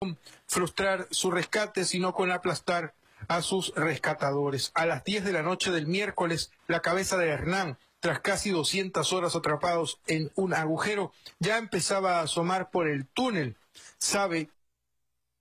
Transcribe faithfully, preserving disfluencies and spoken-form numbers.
frustrar su rescate, sino con aplastar a sus rescatadores. A las diez de la noche del miércoles, la cabeza de Hernán, tras casi doscientas horas atrapados en un agujero, ya empezaba a asomar por el túnel. Sabe